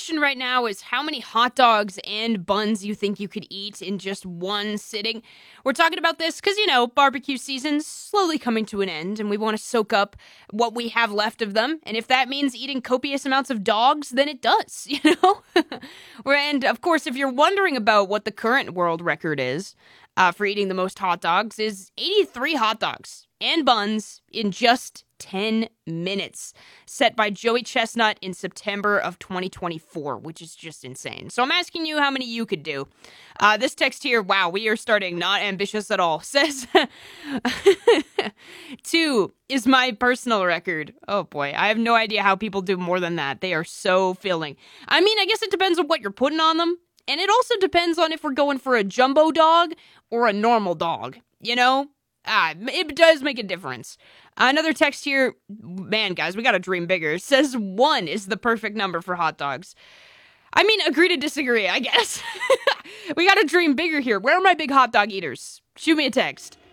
question right now is how many hot dogs and buns you think you could eat in just one sitting. We're talking about this because, barbecue season's slowly coming to an end and we want to soak up what we have left of them. And if that means eating copious amounts of dogs, then it does, And, of course, if you're wondering about what the current world record is for eating the most hot dogs is 83 hot dogs and buns in just 10 minutes, set by Joey Chestnut in September of 2024, which is just insane. So I'm asking you how many you could do. This text here, wow, we are starting not ambitious at all, says 2 is my personal record. Oh boy, I have no idea how people do more than that. They are so filling. I mean, I guess it depends on what you're putting on them. And it also depends on if we're going for a jumbo dog or a normal dog, it does make a difference. Another text here, man, guys, we gotta dream bigger. It says 1 is the perfect number for hot dogs. I mean, agree to disagree, I guess. We gotta dream bigger here. Where are my big hot dog eaters? Shoot me a text.